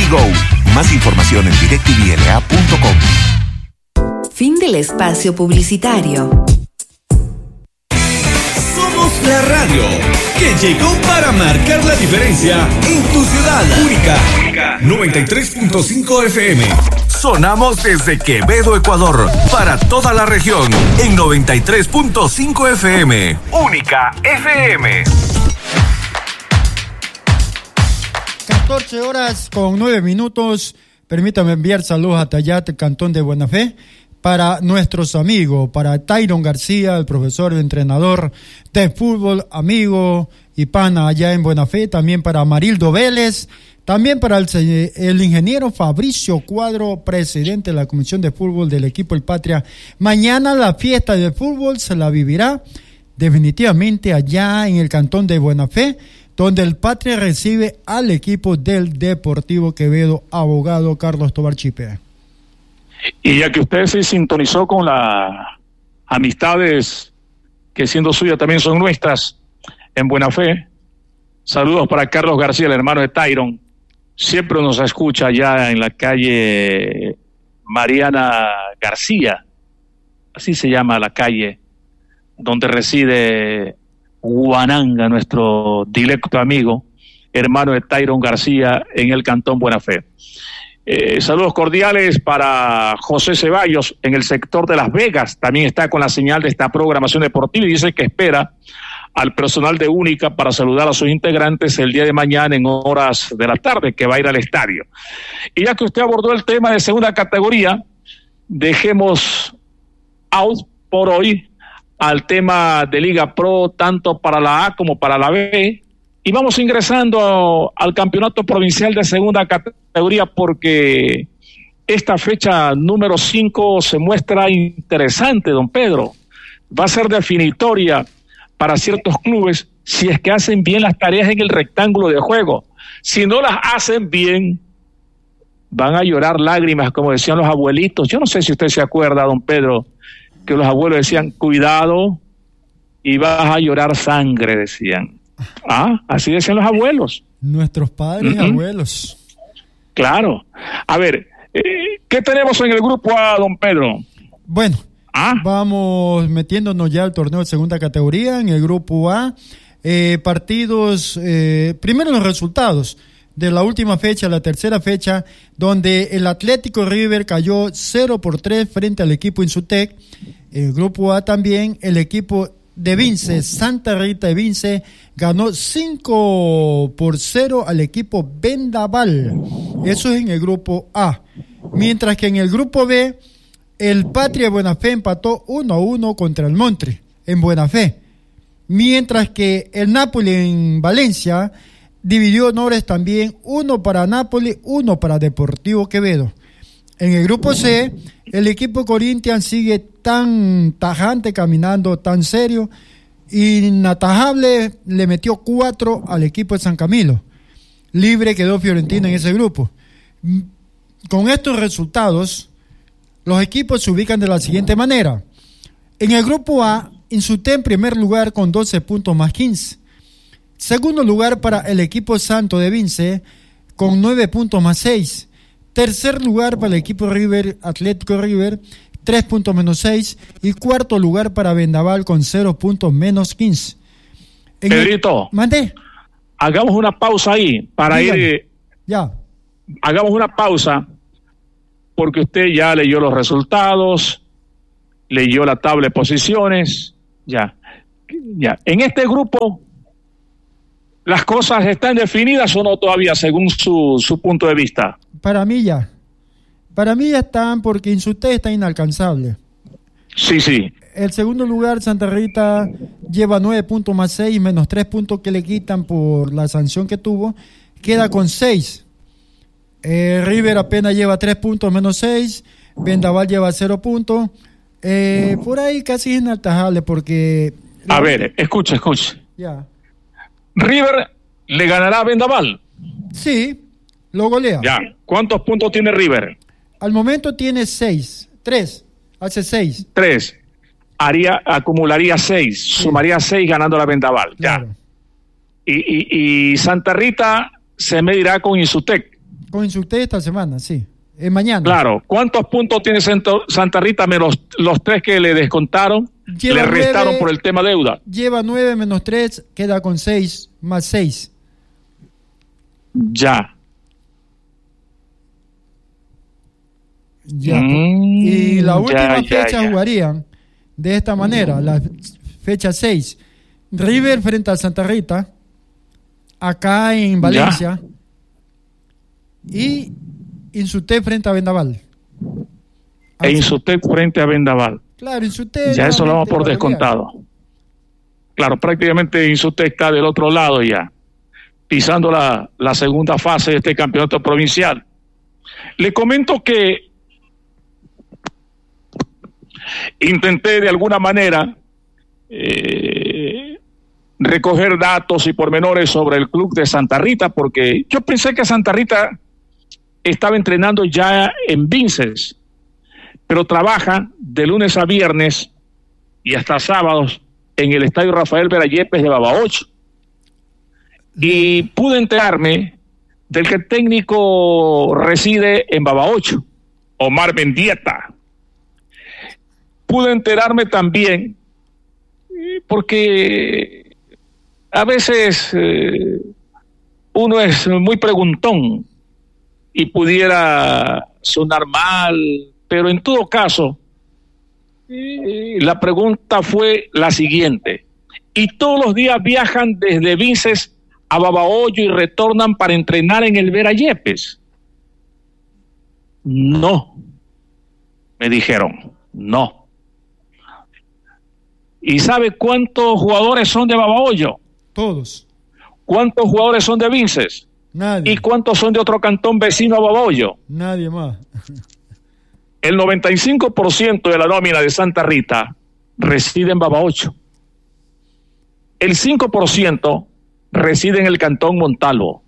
Go. Más información en directvla.com. Fin del espacio publicitario. Somos la radio que llegó para marcar la diferencia en tu ciudad. Única 93.5 FM. Sonamos desde Quevedo, Ecuador, para toda la región en 93.5 FM. Única FM. 14 horas con 9 minutos. Permítame enviar saludos a Tayat, el cantón de Buena Fe, para nuestros amigos, para Tyron García, el profesor entrenador de fútbol, amigo y pana allá en Buena Fe, también para Marildo Vélez, también para el ingeniero Fabricio Cuadro, presidente de la Comisión de Fútbol del equipo El Patria. Mañana la fiesta de fútbol se la vivirá definitivamente allá en el cantón de Buena Fe, donde El Patria recibe al equipo del Deportivo Quevedo, abogado Carlos Tobar Chipe. Y ya que usted se sintonizó con las amistades que siendo suyas también son nuestras en Buena Fe, saludos para Carlos García, el hermano de Tyron. Siempre nos escucha allá en la calle Mariana García, así se llama la calle, donde reside Guananga, nuestro directo amigo, hermano de Tyron García en el cantón Buena Fe. Saludos cordiales para José Ceballos en el sector de Las Vegas, también está con la señal de esta programación deportiva y dice que espera al personal de Única para saludar a sus integrantes el día de mañana en horas de la tarde, que va a ir al estadio. Y ya que usted abordó el tema de segunda categoría, dejemos out por hoy al tema de Liga Pro, tanto para la A como para la B, y vamos ingresando al campeonato provincial de segunda categoría, porque esta fecha número 5 se muestra interesante, don Pedro. Va a ser definitoria para ciertos clubes si es que hacen bien las tareas en el rectángulo de juego. Si no las hacen bien, van a llorar lágrimas, como decían los abuelitos. Yo no sé si usted se acuerda, don Pedro, que los abuelos decían, cuidado y vas a llorar sangre, decían. Así decían los abuelos. Nuestros padres y abuelos. Claro. A ver, ¿qué tenemos en el grupo A, don Pedro? Bueno, vamos metiéndonos ya al torneo de segunda categoría. En el grupo A, partidos, primero los resultados de la última fecha, la tercera fecha, donde el Atlético River cayó 0-3 frente al equipo Insutec. El grupo A también, el equipo de Vince, Santa Rita de Vince, ganó 5-0 al equipo Vendaval. Eso es en el grupo A. Mientras que en el grupo B, el Patria de Buena Fe empató 1-1 contra el Montre, en Buena Fe. Mientras que el Napoli en Valencia dividió honores también, 1 para Napoli, 1 para Deportivo Quevedo. En el grupo C, el equipo Corinthians sigue tan tajante, caminando tan serio, inatajable, le metió 4 al equipo de San Camilo. Libre quedó Fiorentina en ese grupo. Con estos resultados, los equipos se ubican de la siguiente manera. En el grupo A, Insute en primer lugar con 12 puntos más 15. Segundo lugar para el equipo Santo de Vince con 9 puntos más 6. Tercer lugar para el equipo River, Atlético River, 3 puntos menos 6. Y cuarto lugar para Vendaval con 0 puntos menos 15. Pedrito, ¿Mande? Hagamos una pausa ahí para Dígame. Ya. Hagamos una pausa porque usted ya leyó los resultados, leyó la tabla de posiciones, ya. En este grupo, ¿las cosas están definidas o no todavía según su punto de vista? Para mí ya están, porque Insute está inalcanzable. Sí. El segundo lugar, Santa Rita, lleva 9 puntos más 6, menos 3 puntos que le quitan por la sanción que tuvo, queda con 6. River apenas lleva 3 puntos menos 6, Vendaval lleva 0 puntos, por ahí casi es inatajable porque... A ver, escucha. Ya. River le ganará a Vendaval. Sí, lo golea. Ya. ¿Cuántos puntos tiene River? Al momento tiene 3, hace 6. 3. Acumularía 6, sumaría 6 ganando la Vendaval. Claro. Ya. Y Santa Rita se medirá con Insutec. Con Insulté esta semana, sí. Mañana. Claro. ¿Cuántos puntos tiene Santa Rita menos los 3 que le descontaron? Le restaron 9, por el tema deuda. Lleva 9 menos 3, queda con 6 más 6. Ya. Y la última fecha jugarían de esta manera, la fecha 6. River frente a Santa Rita, acá en Valencia. Y Insulté frente a Vendaval. Insulté frente a Vendaval. Claro, Insulté. Ya eso lo vamos por descontado. Claro, prácticamente Insulté está del otro lado ya, pisando la segunda fase de este campeonato provincial. Le comento que intenté de alguna manera recoger datos y pormenores sobre el club de Santa Rita, porque yo pensé que Santa Rita estaba entrenando ya en Vinces, pero trabaja de lunes a viernes y hasta sábados en el estadio Rafael Vera Yepes de Babaocho. Y pude enterarme del que el técnico reside en Babaocho, Omar Mendieta. Pude enterarme también, porque a veces uno es muy preguntón y pudiera sonar mal, pero en todo caso, la pregunta fue la siguiente: ¿y todos los días viajan desde Vinces a Babahoyo y retornan para entrenar en el Vera Yepes? No, me dijeron, no. ¿Y sabe cuántos jugadores son de Babahoyo? Todos. ¿Cuántos jugadores son de Vinces? Nadie. ¿Y cuántos son de otro cantón vecino a Babahoyo? Nadie más. El 95% de la nómina de Santa Rita reside en Babahoyo. El 5% reside en el cantón Montalvo.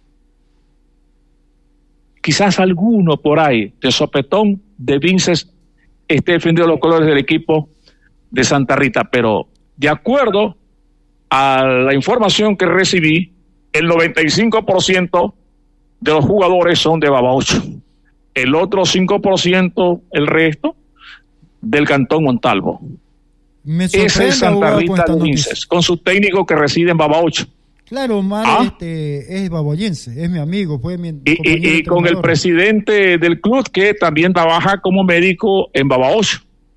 Quizás alguno por ahí de sopetón de Vinces esté defendiendo los colores del equipo de Santa Rita, pero de acuerdo a la información que recibí, el 95% de los jugadores son de Babahoyo. El otro 5%, el resto, del cantón Montalvo. Ese es Santa Rita de Vinces, con su técnico que reside en Babahoyo. Claro, Omar es baboyense, es mi amigo. Fue mi y con el presidente del club, que también trabaja como médico en Babahoyo.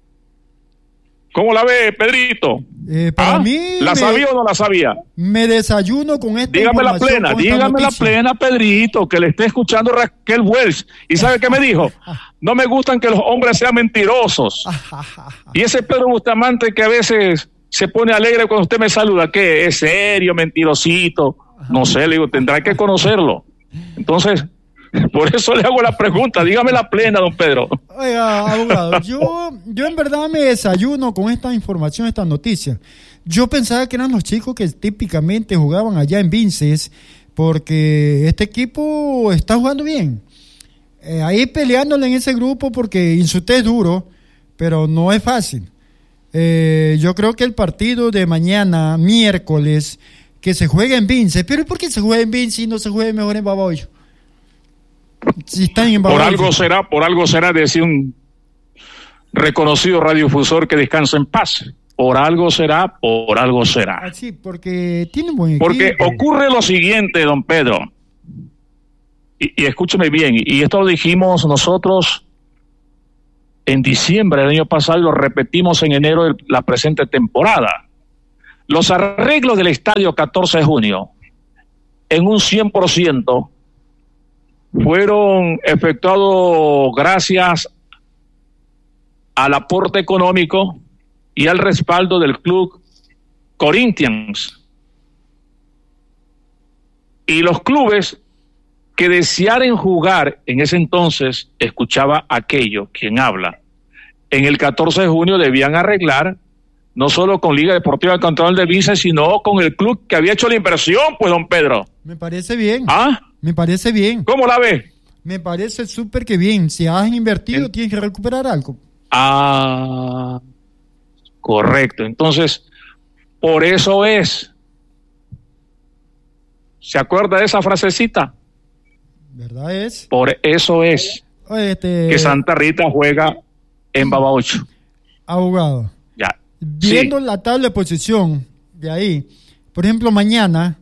¿Cómo la ve, Pedrito? Para mí... ¿La sabía o no la sabía? Me desayuno con esta dígame la plena, Pedrito, que le esté escuchando Raquel Welch. ¿Y sabe qué me dijo? No me gustan que los hombres sean mentirosos. Y ese Pedro Bustamante que a veces se pone alegre cuando usted me saluda, ¿qué? ¿Es serio, mentirosito? No sé, le digo, tendrá que conocerlo. Entonces... por eso le hago la pregunta, dígame la plena, don Pedro. Oiga, abogado, yo en verdad me desayuno con esta información, esta noticia. Yo pensaba que eran los chicos que típicamente jugaban allá en Vinces, porque este equipo está jugando bien. Ahí peleándole en ese grupo, porque Insulté es duro, pero no es fácil. Yo creo que el partido de mañana, miércoles, que se juega en Vinces, pero ¿por qué se juega en Vinces y no se juega mejor en Babahoyo? Si están en Babahoyo. Por algo será, decía un reconocido radiodifusor que descansa en paz. Por algo será. Sí, porque tienen buen equipo. Porque ocurre lo siguiente, don Pedro, y escúcheme bien, y esto lo dijimos nosotros en diciembre del año pasado y lo repetimos en enero de la presente temporada. Los arreglos del estadio 14 de junio, en un 100%, fueron efectuados gracias al aporte económico y al respaldo del club Corinthians. Y los clubes que desearen jugar en ese entonces, escuchaba aquello, quien habla, en el 14 de junio debían arreglar no solo con Liga Deportiva Cantonal de Vinces, sino con el club que había hecho la inversión, pues, don Pedro. Me parece bien. ¿Ah? Me parece bien. ¿Cómo la ve? Me parece súper que bien. Si has invertido, tienes que recuperar algo. Correcto. Entonces, por eso es. ¿Se acuerda de esa frasecita? ¿Verdad es? Por eso es que Santa Rita juega en Babaocho. Abogado. Ya. Viendo la tabla de posición de ahí, por ejemplo, mañana,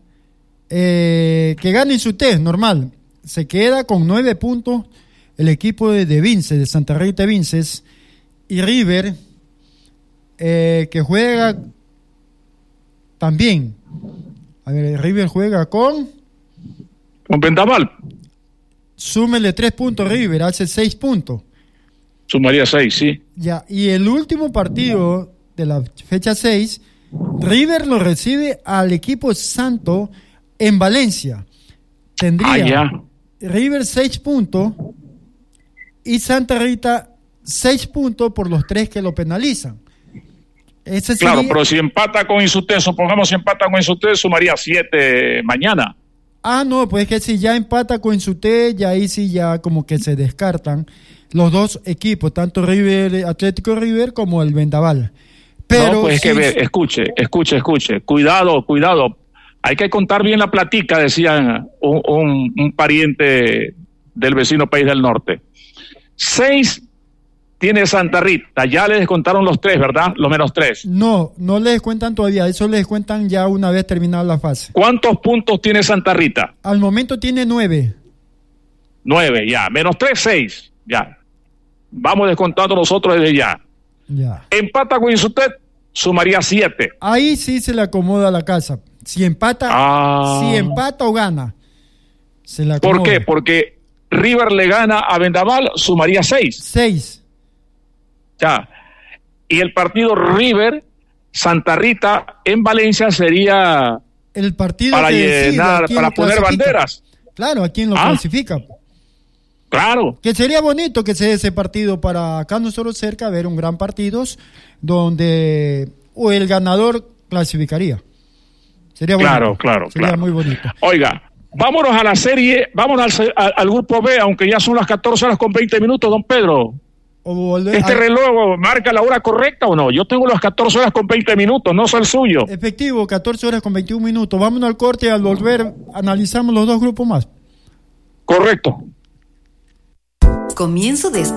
que gane su test normal, se queda con 9 puntos el equipo de Vinces, de Santa Rita Vinces, y River, que juega también. A ver, River juega con Vendaval. Súmele 3 puntos River, hace 6 puntos. Sumaría 6, sí. Ya, y el último partido de la fecha 6, River lo recibe al equipo Santo en Valencia. Tendría River 6 puntos y Santa Rita 6 puntos por los 3 que lo penalizan. Ese claro, sería... pero si empata con Insute, supongamos si empata con Insute, sumaría 7 mañana. No, pues es que si ya empata con Insute, ya ahí sí ya como que se descartan los dos equipos, tanto River, Atlético River como el Vendaval. Pero no, pues sí, es que escuche. Cuidado. Hay que contar bien la platica, decían un pariente del vecino país del norte. 6 tiene Santa Rita, ya le descontaron los 3, ¿verdad? Los menos 3. No les descuentan todavía, eso les descuentan ya una vez terminada la fase. ¿Cuántos puntos tiene Santa Rita? Al momento tiene 9. 9, ya. Menos 3, 6, ya. Vamos descontando nosotros desde ya. Ya. Empata con Insutet, sumaría 7. Ahí sí se le acomoda la casa. Si empata o gana, se le acomoda. ¿Por qué? Porque River le gana a Vendaval, sumaría 6. 6. Ya. Y el partido River Santa Rita en Valencia sería el partido para que llenar, para poner banderas. Claro, ¿a quién lo clasifica? Claro. Que sería bonito que sea ese partido para acá nosotros cerca, ver un gran partido donde el ganador clasificaría. Sería bonito. Claro. Sería muy bonito. Oiga, vámonos a la serie, vámonos al grupo B, aunque ya son las 14 horas con 20 minutos, don Pedro. ¿Reloj marca la hora correcta o no? Yo tengo las 14 horas con 20 minutos, no soy el suyo. Efectivo, 14 horas con 21 minutos. Vámonos al corte y al volver analizamos los dos grupos más. Correcto. Comienzo de